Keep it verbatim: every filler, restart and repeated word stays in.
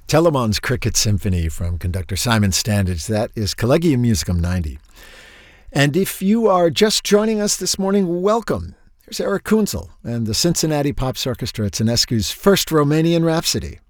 Telemann's Cricket Symphony from conductor Simon Standage. That is Collegium Musicum ninety. And if you are just joining us this morning, welcome. Here's Eric Kunzel and the Cincinnati Pops Orchestra at Ionescu's first Romanian Rhapsody.